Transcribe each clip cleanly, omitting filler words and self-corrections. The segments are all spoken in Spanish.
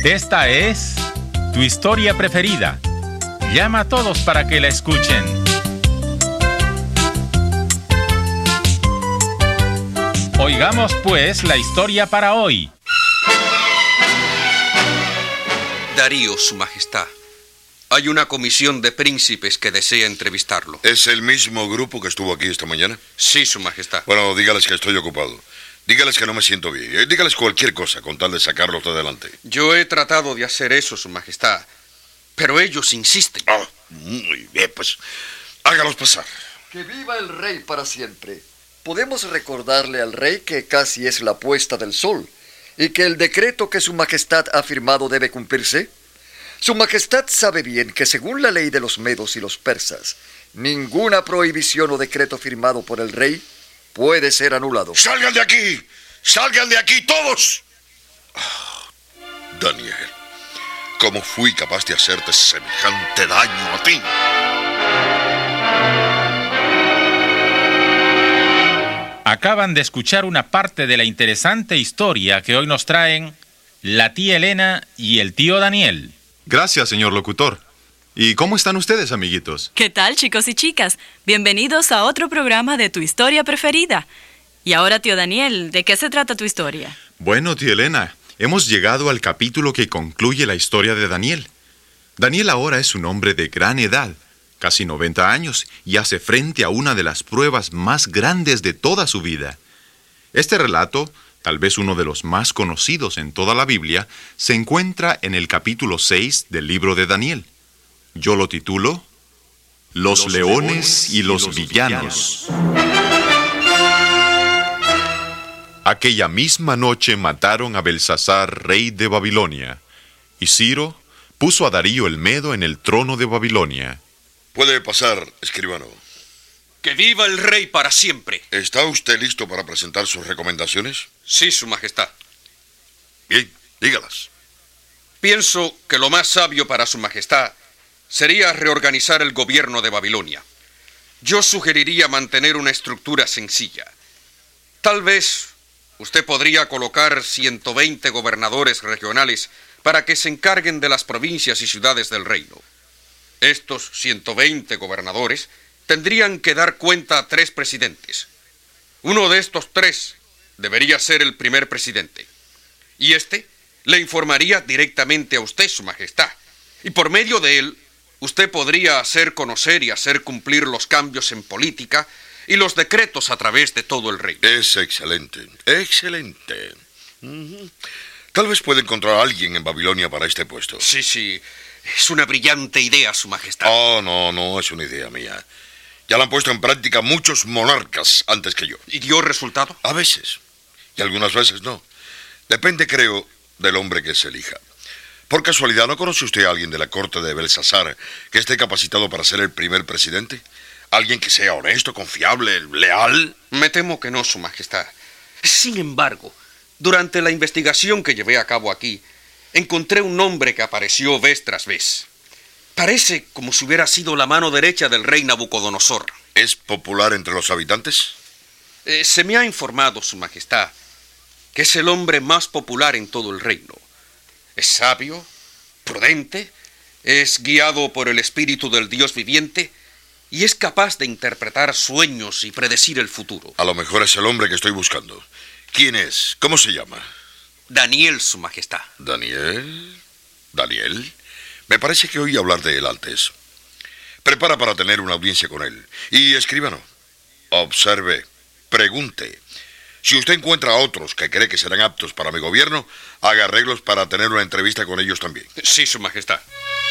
Esta es tu historia preferida. Llama a todos para que la escuchen. Oigamos pues la historia para hoy. Darío, Su Majestad. Hay una comisión de príncipes que desea entrevistarlo. ¿Es el mismo grupo que estuvo aquí esta mañana? Sí, Su Majestad. Bueno, dígales que estoy ocupado. Dígales que no me siento bien. Dígales cualquier cosa con tal de sacarlos de adelante. Yo he tratado de hacer eso, Su Majestad, pero ellos insisten. Ah, muy bien, pues hágalos pasar. ¡Que viva el rey para siempre! Podemos recordarle al rey que casi es la puesta del sol y que el decreto que Su Majestad ha firmado debe cumplirse. Su Majestad sabe bien que según la ley de los medos y los persas, ninguna prohibición o decreto firmado por el rey puede ser anulado. ¡Salgan de aquí! ¡Salgan de aquí todos! Oh, Daniel, ¿cómo fui capaz de hacerte semejante daño a ti? Acaban de escuchar una parte de la interesante historia que hoy nos traen la tía Elena y el tío Daniel. Gracias, señor locutor. ¿Y cómo están ustedes, amiguitos? ¿Qué tal, chicos y chicas? Bienvenidos a otro programa de Tu Historia Preferida. Y ahora, tío Daniel, ¿de qué se trata tu historia? Bueno, tía Elena, hemos llegado al capítulo que concluye la historia de Daniel. Daniel ahora es un hombre de gran edad, casi 90 años, y hace frente a una de las pruebas más grandes de toda su vida. Este relato, tal vez uno de los más conocidos en toda la Biblia, se encuentra en el capítulo 6 del libro de Daniel. Yo lo titulo Los leones y los villanos. Aquella misma noche mataron a Belsasar, rey de Babilonia, y Ciro puso a Darío el Medo en el trono de Babilonia. Puede pasar, escribano. ¡Que viva el rey para siempre! ¿Está usted listo para presentar sus recomendaciones? Sí, Su Majestad. Bien, dígalas. Pienso que lo más sabio para Su Majestad sería reorganizar el gobierno de Babilonia. Yo sugeriría mantener una estructura sencilla. Tal vez usted podría colocar 120 gobernadores regionales para que se encarguen de las provincias y ciudades del reino. Estos 120 gobernadores tendrían que dar cuenta a 3 presidentes. Uno de estos 3 debería ser el primer presidente. Y este le informaría directamente a usted, Su Majestad. Y por medio de él, usted podría hacer conocer y hacer cumplir los cambios en política y los decretos a través de todo el reino. Es excelente, excelente. Tal vez pueda encontrar a alguien en Babilonia para este puesto. Sí, es una brillante idea, Su Majestad. Oh, no es una idea mía. Ya la han puesto en práctica muchos monarcas antes que yo. ¿Y dio resultado? A veces, y algunas veces no. Depende, creo, del hombre que se elija. Por casualidad, ¿no conoce usted a alguien de la corte de Belsasar que esté capacitado para ser el primer presidente? ¿Alguien que sea honesto, confiable, leal? Me temo que no, Su Majestad. Sin embargo, durante la investigación que llevé a cabo aquí, encontré un nombre que apareció vez tras vez. Parece como si hubiera sido la mano derecha del rey Nabucodonosor. ¿Es popular entre los habitantes? Se me ha informado, Su Majestad, que es el hombre más popular en todo el reino. Es sabio, prudente, es guiado por el espíritu del Dios viviente y es capaz de interpretar sueños y predecir el futuro. A lo mejor es el hombre que estoy buscando. ¿Quién es? ¿Cómo se llama? Daniel, Su Majestad. ¿Daniel? Me parece que oí hablar de él antes. Prepara para tener una audiencia con él. Y escríbano, observe, pregunte. Si usted encuentra a otros que cree que serán aptos para mi gobierno, haga arreglos para tener una entrevista con ellos también. Sí, Su Majestad.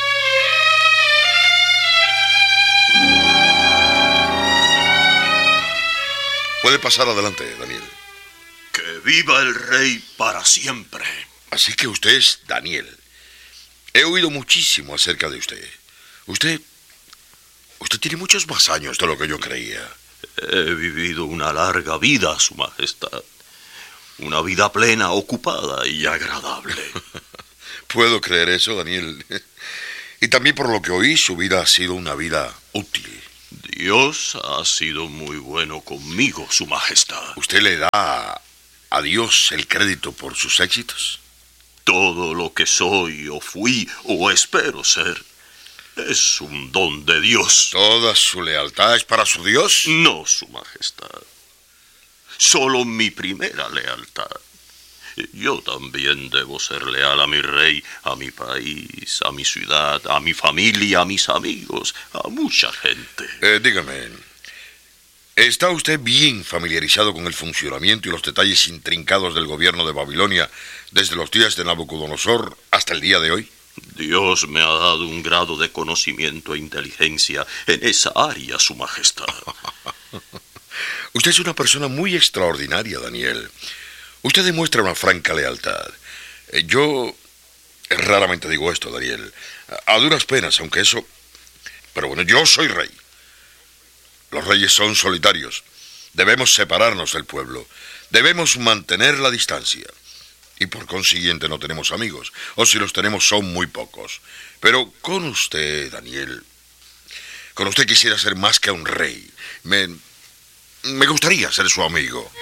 Puede pasar adelante, Daniel. ¡Que viva el rey para siempre! Así que usted es Daniel. He oído muchísimo acerca de usted. Usted tiene muchos más años de lo que yo creía. He vivido una larga vida, Su Majestad. Una vida plena, ocupada y agradable. Puedo creer eso, Daniel. Y también por lo que oí, su vida ha sido una vida útil. Dios ha sido muy bueno conmigo, Su Majestad. ¿Usted le da a Dios el crédito por sus éxitos? Todo lo que soy o fui o espero ser es un don de Dios. ¿Toda su lealtad es para su Dios? No, Su Majestad. Solo mi primera lealtad. Yo también debo ser leal a mi rey, a mi país, a mi ciudad, a mi familia, a mis amigos, a mucha gente. Dígame, ¿está usted bien familiarizado con el funcionamiento y los detalles intrincados del gobierno de Babilonia desde los días de Nabucodonosor hasta el día de hoy? Dios me ha dado un grado de conocimiento e inteligencia en esa área, Su Majestad. Usted es una persona muy extraordinaria, Daniel. Usted demuestra una franca lealtad. Yo raramente digo esto, Daniel. A duras penas, aunque eso... Pero bueno, yo soy rey. Los reyes son solitarios. Debemos separarnos del pueblo. Debemos mantener la distancia. Y por consiguiente no tenemos amigos. O si los tenemos son muy pocos. Pero con usted, Daniel... Con usted quisiera ser más que un rey. Me gustaría ser su amigo.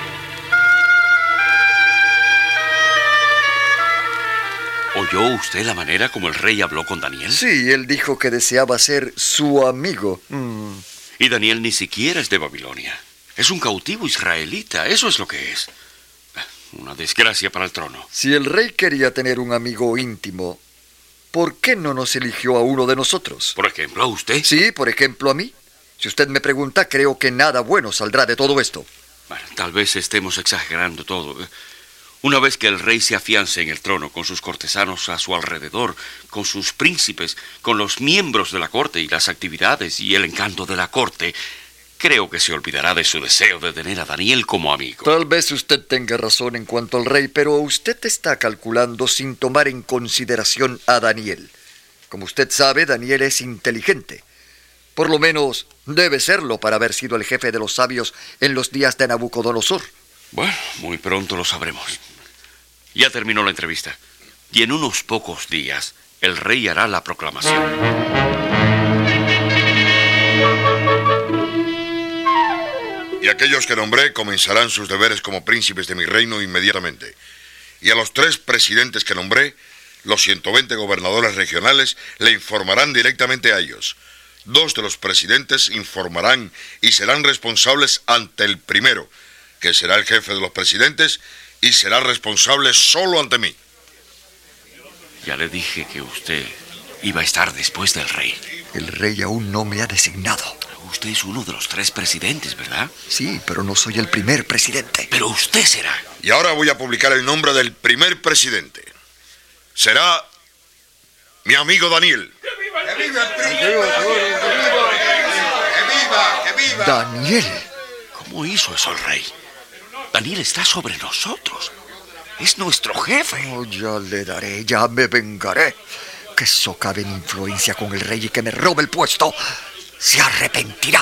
¿Oyó usted la manera como el rey habló con Daniel? Sí, él dijo que deseaba ser su amigo. Y Daniel ni siquiera es de Babilonia. Es un cautivo israelita, eso es lo que es. Una desgracia para el trono. Si el rey quería tener un amigo íntimo, ¿por qué no nos eligió a uno de nosotros? Por ejemplo, ¿a usted? Sí, por ejemplo, a mí. Si usted me pregunta, creo que nada bueno saldrá de todo esto. Bueno, tal vez estemos exagerando todo. Una vez que el rey se afiance en el trono, con sus cortesanos a su alrededor, con sus príncipes, con los miembros de la corte y las actividades y el encanto de la corte, creo que se olvidará de su deseo de tener a Daniel como amigo. Tal vez usted tenga razón en cuanto al rey, pero usted está calculando sin tomar en consideración a Daniel. Como usted sabe, Daniel es inteligente. Por lo menos debe serlo para haber sido el jefe de los sabios en los días de Nabucodonosor. Bueno, muy pronto lo sabremos. Ya terminó la entrevista. Y en unos pocos días, el rey hará la proclamación. Y aquellos que nombré comenzarán sus deberes como príncipes de mi reino inmediatamente. Y a los 3 presidentes que nombré, los 120 gobernadores regionales le informarán directamente a ellos. 2 de los presidentes informarán y serán responsables ante el primero, que será el jefe de los presidentes, y será responsable solo ante mí. Ya le dije que usted iba a estar después del rey. El rey aún no me ha designado. Usted es uno de los 3 presidentes, ¿verdad? Sí, pero no soy el primer presidente. Pero usted será. Y ahora voy a publicar el nombre del primer presidente. Será mi amigo Daniel. ¡Que viva el príncipe! ¡Que viva! Daniel. ¿Cómo hizo eso el rey? Daniel está sobre nosotros. Es nuestro jefe. Oh, ya le daré, ya me vengaré. Que socave en influencia con el rey y que me robe el puesto. Se arrepentirá.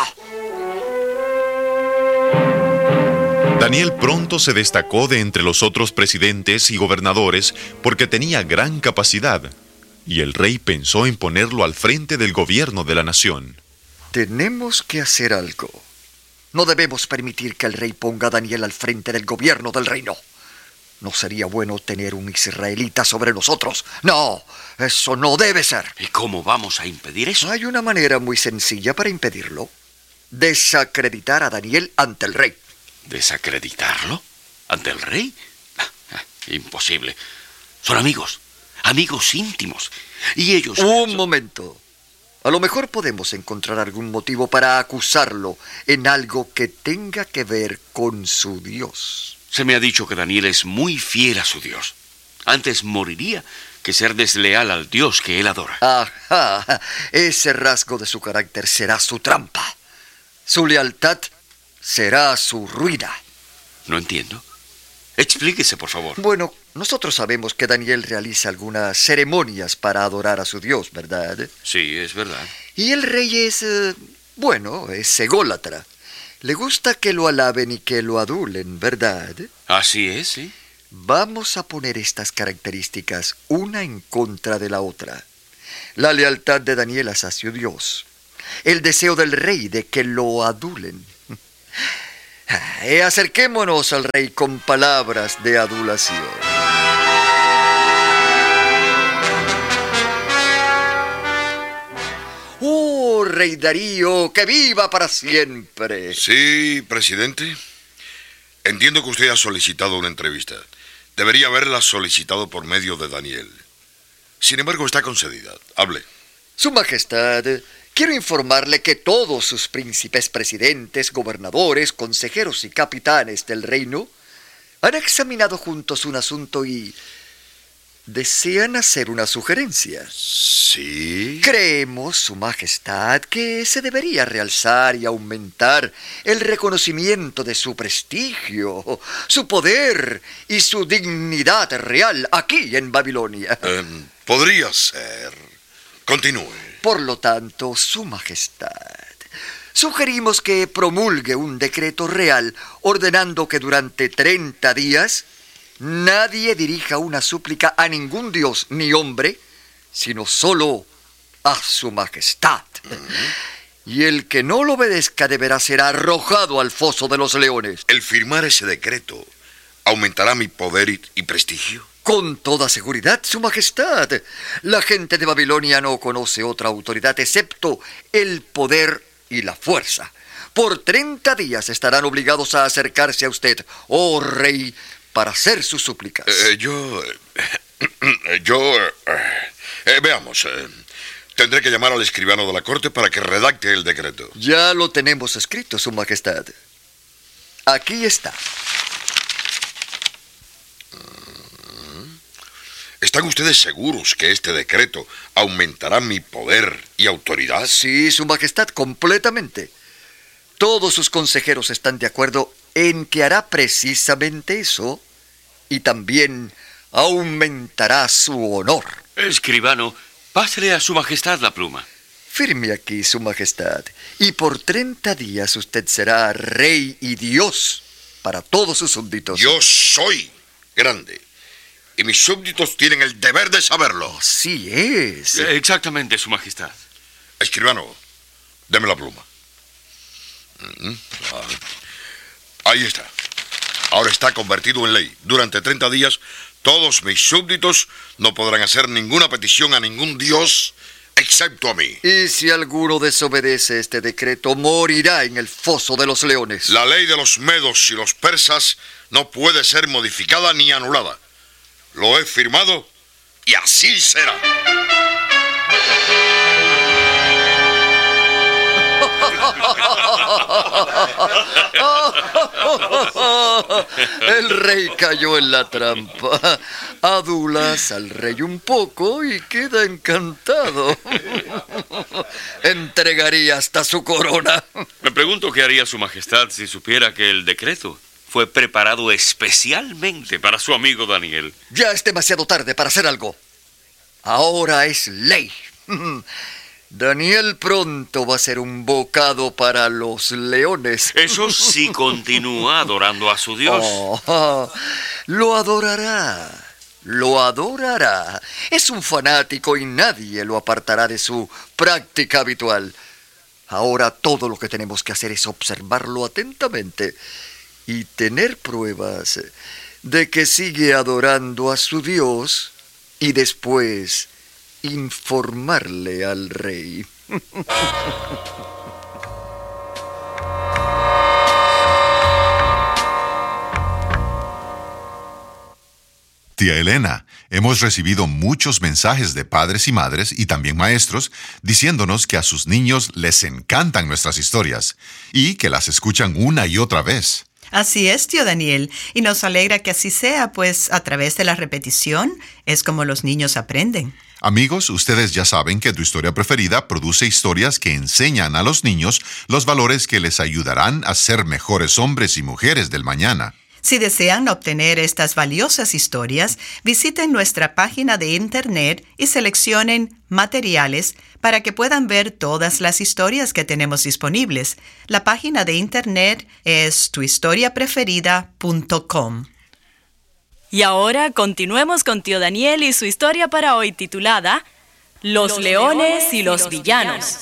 Daniel pronto se destacó de entre los otros presidentes y gobernadores porque tenía gran capacidad, y el rey pensó en ponerlo al frente del gobierno de la nación. Tenemos que hacer algo. No debemos permitir que el rey ponga a Daniel al frente del gobierno del reino. No sería bueno tener un israelita sobre nosotros. No, eso no debe ser. ¿Y cómo vamos a impedir eso? Hay una manera muy sencilla para impedirlo. Desacreditar a Daniel ante el rey. ¿Desacreditarlo? ¿Ante el rey? Imposible. Son amigos íntimos. Y ellos... Un momento. A lo mejor podemos encontrar algún motivo para acusarlo en algo que tenga que ver con su Dios. Se me ha dicho que Daniel es muy fiel a su Dios. Antes moriría que ser desleal al Dios que él adora. Ajá, ese rasgo de su carácter será su trampa. Su lealtad será su ruina. No entiendo. Explíquese, por favor. Bueno, nosotros sabemos que Daniel realiza algunas ceremonias para adorar a su Dios, ¿verdad? Sí, es verdad. Y el rey es, es ególatra. Le gusta que lo alaben y que lo adulen, ¿verdad? Así es, sí. Vamos a poner estas características una en contra de la otra. La lealtad de Daniel hacia su Dios. El deseo del rey de que lo adulen. Acerquémonos al rey con palabras de adulación. rey Darío, que viva para siempre. Sí, presidente. Entiendo que usted ha solicitado una entrevista. Debería haberla solicitado por medio de Daniel. Sin embargo, está concedida. Hable. Su Majestad, quiero informarle que todos sus príncipes, presidentes, gobernadores, consejeros y capitanes del reino han examinado juntos un asunto y desean hacer una sugerencia. ¿Sí? Creemos, Su Majestad, que se debería realzar y aumentar el reconocimiento de su prestigio, su poder y su dignidad real aquí en Babilonia. Podría ser. Continúe. Por lo tanto, Su Majestad, sugerimos que promulgue un decreto real ordenando que durante 30 días nadie dirija una súplica a ningún dios ni hombre, sino solo a Su Majestad. Y el que no lo obedezca deberá ser arrojado al foso de los leones. El firmar ese decreto aumentará mi poder y prestigio. Con toda seguridad, Su Majestad. La gente de Babilonia no conoce otra autoridad excepto el poder y la fuerza. Por 30 días estarán obligados a acercarse a usted, oh rey, para hacer sus súplicas. Veamos. Tendré que llamar al escribano de la corte para que redacte el decreto. Ya lo tenemos escrito, Su Majestad. Aquí está. ¿Están ustedes seguros que este decreto aumentará mi poder y autoridad? Sí, Su Majestad, completamente. Todos sus consejeros están de acuerdo en que hará precisamente eso y también aumentará su honor. Escribano, pásele a Su Majestad la pluma. Firme aquí, Su Majestad, y por 30 días usted será rey y Dios para todos sus súbditos. Yo soy grande y mis súbditos tienen el deber de saberlo. Así es. Exactamente, Su Majestad. Escribano, deme la pluma. Ahí está. Ahora está convertido en ley. Durante 30 días, todos mis súbditos no podrán hacer ninguna petición a ningún dios, excepto a mí. Y si alguno desobedece este decreto, morirá en el foso de los leones. La ley de los medos y los persas no puede ser modificada ni anulada. Lo he firmado y así será. El rey cayó en la trampa. Adulas al rey un poco y queda encantado. Entregaría hasta su corona. Me pregunto qué haría Su Majestad si supiera que el decreto fue preparado especialmente para su amigo Daniel. Ya es demasiado tarde para hacer algo. Ahora es ley. Daniel pronto va a ser un bocado para los leones. Eso sí, continúa adorando a su Dios. Lo adorará. Lo adorará. Es un fanático y nadie lo apartará de su práctica habitual. Ahora todo lo que tenemos que hacer es observarlo atentamente y tener pruebas de que sigue adorando a su Dios y después informarle al rey. Tía Elena, hemos recibido muchos mensajes de padres y madres y también maestros diciéndonos que a sus niños les encantan nuestras historias y que las escuchan una y otra vez. Así es, tío Daniel, y nos alegra que así sea, pues a través de la repetición es como los niños aprenden. Amigos, ustedes ya saben que Tu Historia Preferida produce historias que enseñan a los niños los valores que les ayudarán a ser mejores hombres y mujeres del mañana. Si desean obtener estas valiosas historias, visiten nuestra página de internet y seleccionen materiales para que puedan ver todas las historias que tenemos disponibles. La página de internet es tuhistoriapreferida.com. Y ahora continuemos con tío Daniel y su historia para hoy titulada Los leones y los villanos.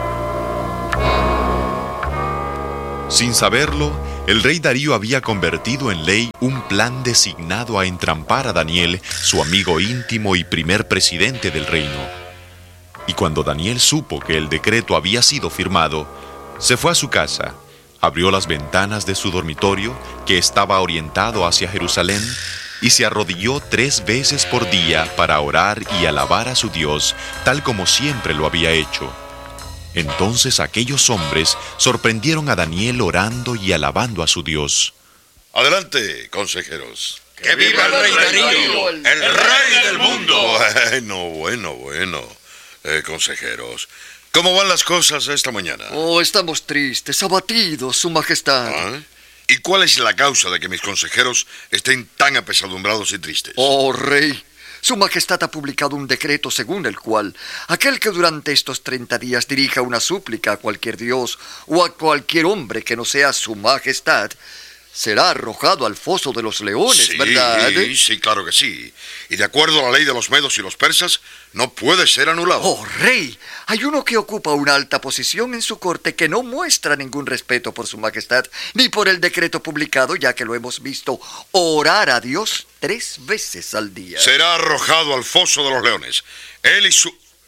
Sin saberlo, el rey Darío había convertido en ley un plan designado a entrampar a Daniel, su amigo íntimo y primer presidente del reino. Y cuando Daniel supo que el decreto había sido firmado, se fue a su casa, abrió las ventanas de su dormitorio, que estaba orientado hacia Jerusalén, y se arrodilló 3 veces por día para orar y alabar a su Dios, tal como siempre lo había hecho. Entonces aquellos hombres sorprendieron a Daniel orando y alabando a su Dios. Adelante, consejeros. ¡Que viva el rey Darío, el rey del mundo! Bueno. Consejeros, ¿cómo van las cosas esta mañana? Oh, estamos tristes, abatidos, Su Majestad. ¿Ah? ¿Y cuál es la causa de que mis consejeros estén tan apesadumbrados y tristes? Oh, rey, Su Majestad ha publicado un decreto según el cual aquel que durante estos 30 días dirija una súplica a cualquier dios o a cualquier hombre que no sea Su Majestad será arrojado al foso de los leones, sí, ¿verdad? Sí, claro que sí. Y de acuerdo a la ley de los medos y los persas, no puede ser anulado. Oh, rey, hay uno que ocupa una alta posición en su corte que no muestra ningún respeto por Su Majestad ni por el decreto publicado, ya que lo hemos visto orar a Dios 3 veces al día. Será arrojado al foso de los leones. Él y su...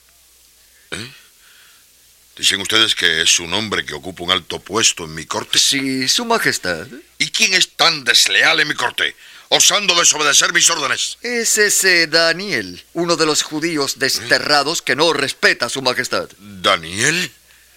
¿Dicen ustedes que es un hombre que ocupa un alto puesto en mi corte? Sí, Su Majestad. ¿Y quién es tan desleal en mi corte, osando desobedecer mis órdenes? Es ese Daniel, uno de los judíos desterrados que no respeta a Su Majestad. ¿Daniel?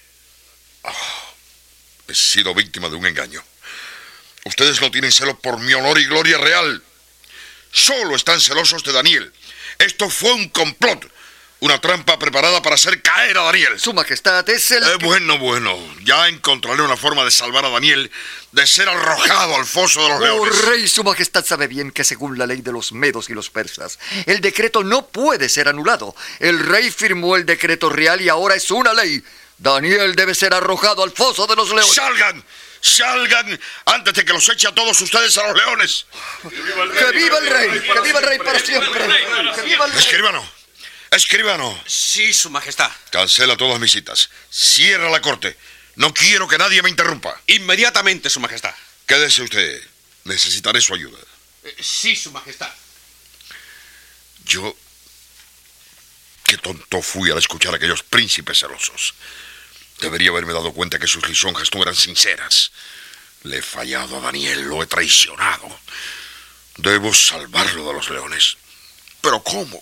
He sido víctima de un engaño. Ustedes no tienen celo por mi honor y gloria real. Solo están celosos de Daniel. Esto fue un complot. Una trampa preparada para hacer caer a Daniel. Su Majestad es el... Bueno. Ya encontraré una forma de salvar a Daniel de ser arrojado al foso de los leones. Rey, Su Majestad sabe bien que según la ley de los medos y los persas, el decreto no puede ser anulado. El rey firmó el decreto real y ahora es una ley. Daniel debe ser arrojado al foso de los leones. ¡Salgan! Antes de que los eche a todos ustedes a los leones. ¡Que viva el rey! ¡Que viva el rey para siempre! ¡Que viva el rey! Escribano. Sí, Su Majestad. Cancela todas mis citas. Cierra la corte. No quiero que nadie me interrumpa. Inmediatamente, Su Majestad. Quédese usted. Necesitaré su ayuda. Sí, Su Majestad. Yo... Qué tonto fui al escuchar a aquellos príncipes celosos. Debería haberme dado cuenta que sus lisonjas no eran sinceras. Le he fallado a Daniel, lo he traicionado. Debo salvarlo de los leones. ¿Pero cómo?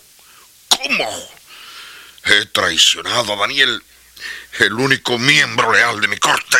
He traicionado a Daniel, el único miembro leal de mi corte.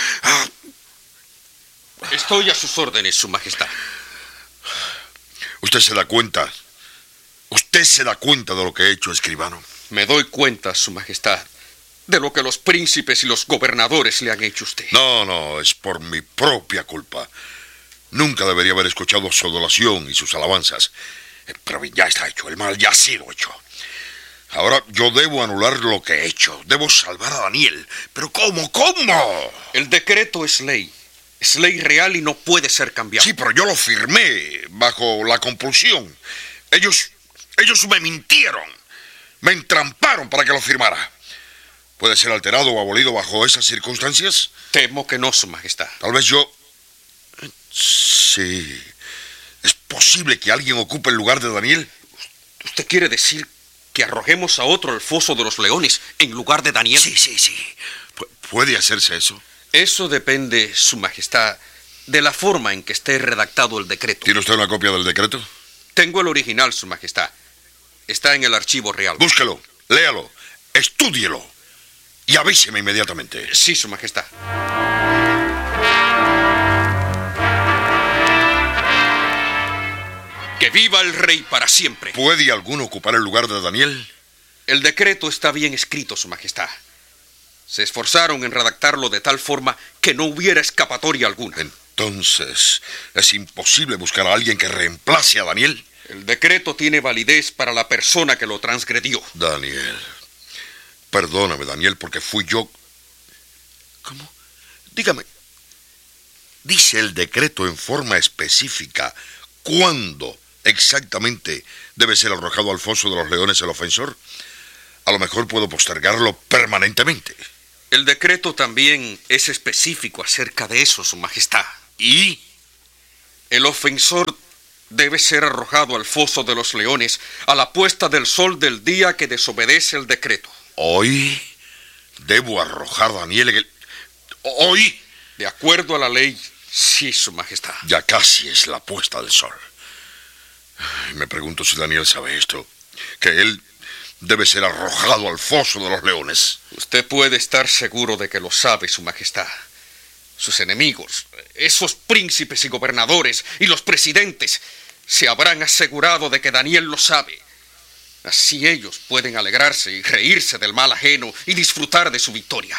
Estoy a sus órdenes, Su Majestad. ¿Usted se da cuenta? ¿Usted se da cuenta de lo que he hecho, escribano? Me doy cuenta, Su Majestad, de lo que los príncipes y los gobernadores le han hecho a usted. No, es por mi propia culpa. Nunca debería haber escuchado su adoración y sus alabanzas. Pero ya está hecho, el mal ya ha sido hecho. Ahora yo debo anular lo que he hecho. Debo salvar a Daniel. ¿Pero cómo? El decreto es ley real y no puede ser cambiado. Sí, pero yo lo firmé bajo la compulsión. Ellos me mintieron. Me entramparon para que lo firmara. ¿Puede ser alterado o abolido bajo esas circunstancias? Temo que no, Su Majestad. Tal vez yo... Sí. ¿Es posible que alguien ocupe el lugar de Daniel? ¿Usted quiere decir que arrojemos a otro al foso de los leones en lugar de Daniel? Sí. ¿Puede hacerse eso? Eso depende, Su Majestad, de la forma en que esté redactado el decreto. ¿Tiene usted una copia del decreto? Tengo el original, Su Majestad. Está en el archivo real. Búsquelo, léalo, estúdielo y avíseme inmediatamente. Sí, Su Majestad. ¡Que viva el rey para siempre! ¿Puede alguno ocupar el lugar de Daniel? El decreto está bien escrito, Su Majestad. Se esforzaron en redactarlo de tal forma que no hubiera escapatoria alguna. Entonces, ¿es imposible buscar a alguien que reemplace a Daniel? El decreto tiene validez para la persona que lo transgredió. Daniel. Perdóname, Daniel, porque fui yo... ¿Cómo? Dígame. ¿Dice el decreto en forma específica cuándo exactamente debe ser arrojado al foso de los leones el ofensor? A lo mejor puedo postergarlo permanentemente. El decreto también es específico acerca de eso, Su Majestad. ¿Y? El ofensor debe ser arrojado al foso de los leones a la puesta del sol del día que desobedece el decreto. Hoy debo arrojar a Daniel en el... ¿Hoy? De acuerdo a la ley, sí, Su Majestad. Ya casi es la puesta del sol. Me pregunto si Daniel sabe esto, que él debe ser arrojado al foso de los leones. Usted puede estar seguro de que lo sabe, Su Majestad. Sus enemigos, esos príncipes y gobernadores y los presidentes, se habrán asegurado de que Daniel lo sabe. Así ellos pueden alegrarse y reírse del mal ajeno y disfrutar de su victoria.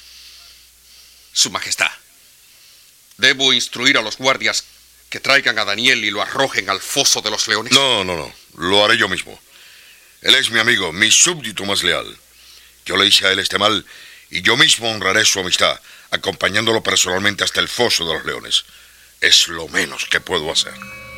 Su Majestad, debo instruir a los guardias que traigan a Daniel y lo arrojen al foso de los leones. No, lo haré yo mismo. Él es mi amigo, mi súbdito más leal. Yo le hice a él este mal y yo mismo honraré su amistad, acompañándolo personalmente hasta el foso de los leones. Es lo menos que puedo hacer.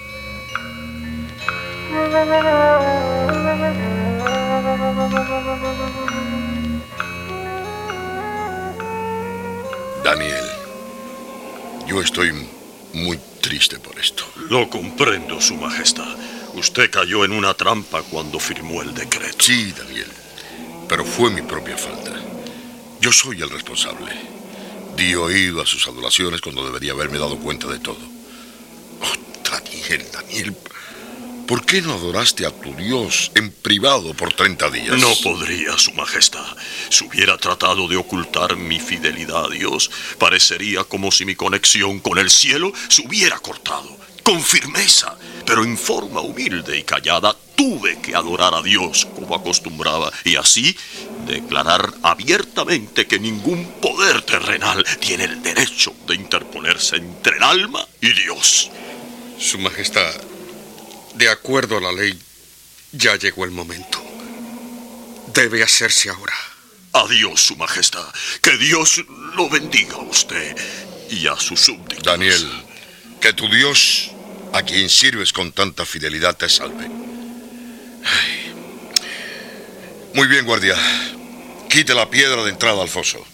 Daniel, yo estoy muy triste por esto. Lo comprendo, Su Majestad. Usted cayó en una trampa cuando firmó el decreto. Sí, Daniel, pero fue mi propia falta. Yo soy el responsable. Di oído a sus adulaciones cuando debería haberme dado cuenta de todo. Oh, Daniel, ¿por qué no adoraste a tu Dios en privado por 30 días? No podría, Su Majestad. Si hubiera tratado de ocultar mi fidelidad a Dios, parecería como si mi conexión con el cielo se hubiera cortado. Con firmeza, pero en forma humilde y callada, tuve que adorar a Dios como acostumbraba y así declarar abiertamente que ningún poder terrenal tiene el derecho de interponerse entre el alma y Dios. Su Majestad, de acuerdo a la ley, ya llegó el momento. Debe hacerse ahora. Adiós, Su Majestad. Que Dios lo bendiga a usted y a sus súbditos. Daniel, que tu Dios, a quien sirves con tanta fidelidad, te salve. Ay. Muy bien, guardia. Quite la piedra de entrada al foso.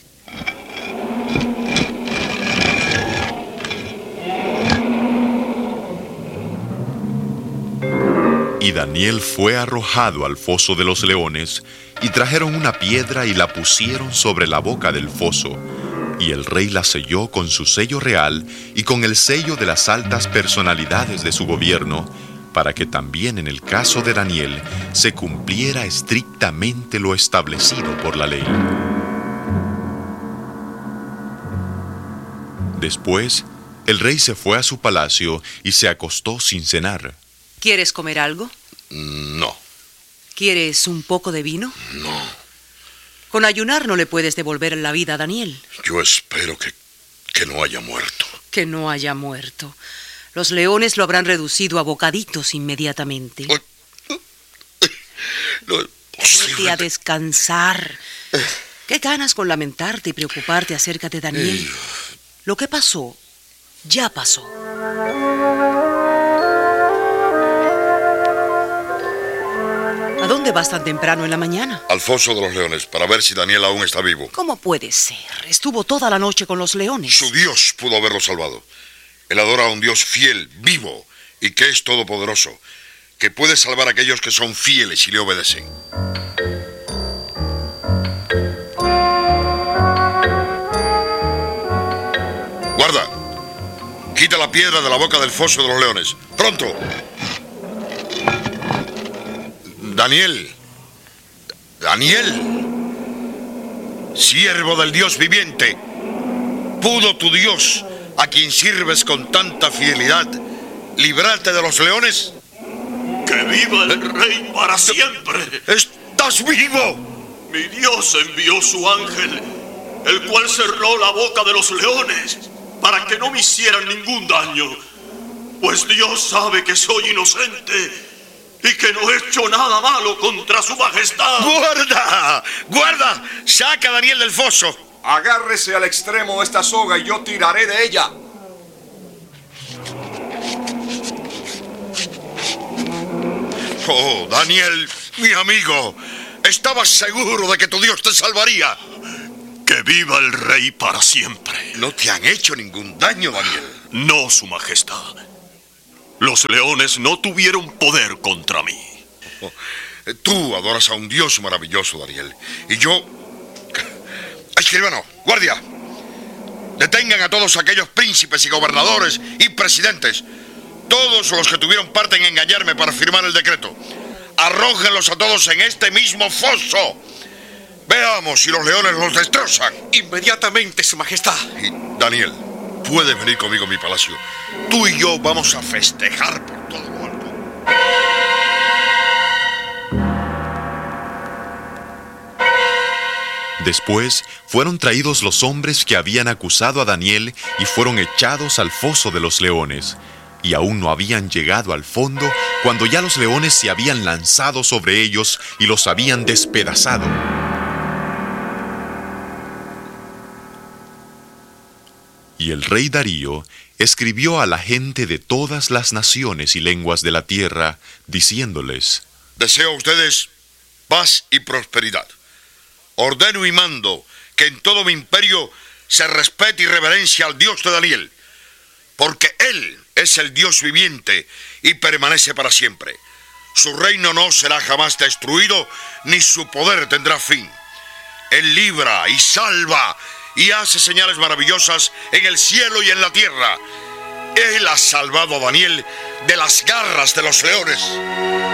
Y Daniel fue arrojado al foso de los leones, y trajeron una piedra y la pusieron sobre la boca del foso. Y el rey la selló con su sello real y con el sello de las altas personalidades de su gobierno, para que también en el caso de Daniel se cumpliera estrictamente lo establecido por la ley. Después, el rey se fue a su palacio y se acostó sin cenar. ¿Quieres comer algo? No. ¿Quieres un poco de vino? No. Con ayunar no le puedes devolver la vida a Daniel. Yo espero que no haya muerto. Que no haya muerto. Los leones lo habrán reducido a bocaditos inmediatamente. No es posible. Vete a descansar. ¿Qué ganas con lamentarte y preocuparte acerca de Daniel? Lo que pasó, ya pasó. ¿A dónde vas tan temprano en la mañana? Al foso de los leones, para ver si Daniel aún está vivo. ¿Cómo puede ser? Estuvo toda la noche con los leones. Su Dios pudo haberlo salvado. Él adora a un Dios fiel, vivo, y que es todopoderoso, que puede salvar a aquellos que son fieles y le obedecen. Guarda, quita la piedra de la boca del foso de los leones. ¡Pronto! Daniel, siervo del Dios viviente, ¿pudo tu Dios, a quien sirves con tanta fidelidad, librarte de los leones? ¡Que viva el rey para siempre! ¡Estás vivo! Mi Dios envió su ángel, el cual cerró la boca de los leones para que no me hicieran ningún daño, pues Dios sabe que soy inocente y que no he hecho nada malo contra su majestad. ¡Guarda! ¡Guarda! ¡Saca a Daniel del foso! Agárrese al extremo de esta soga y yo tiraré de ella. Oh, Daniel, mi amigo, ¿estabas seguro de que tu Dios te salvaría? ¡Que viva el rey para siempre! No te han hecho ningún daño, Daniel. No, su majestad. Los leones no tuvieron poder contra mí. Tú adoras a un Dios maravilloso, Daniel. Y yo... Escribano, guardia. Detengan a todos aquellos príncipes y gobernadores y presidentes. Todos los que tuvieron parte en engañarme para firmar el decreto. Arrójenlos a todos en este mismo foso. Veamos si los leones los destrozan. Inmediatamente, Su Majestad. Y, Daniel, puedes venir conmigo a mi palacio. Tú y yo vamos a festejar por todo lo alto. Después fueron traídos los hombres que habían acusado a Daniel y fueron echados al foso de los leones. Y aún no habían llegado al fondo cuando ya los leones se habían lanzado sobre ellos y los habían despedazado. Y el rey Darío escribió a la gente de todas las naciones y lenguas de la tierra, diciéndoles: Deseo a ustedes paz y prosperidad. Ordeno y mando que en todo mi imperio se respete y reverencia al Dios de Daniel, porque Él es el Dios viviente y permanece para siempre. Su reino no será jamás destruido, ni su poder tendrá fin. Él libra y salva y hace señales maravillosas en el cielo y en la tierra. Él ha salvado a Daniel de las garras de los leones.